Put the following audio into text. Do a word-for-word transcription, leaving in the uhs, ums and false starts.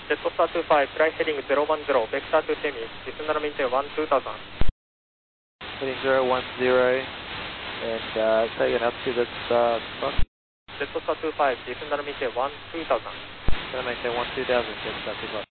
Jetstar two five, fly heading zero one zero, vector to Semi, descend and maintain one two thousand. Heading zero one zero, and uh, take an altitude that's uh, front. Jetstar two five, descend and maintain one two thousand. Going to maintain one two thousand, Jetstar two five.